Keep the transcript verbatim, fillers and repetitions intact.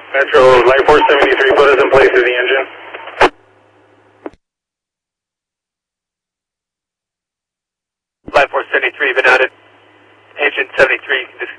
Metro, Light four seventy-three, put us in place of the engine. Light four seventy-three, been added. Engine seventy-three,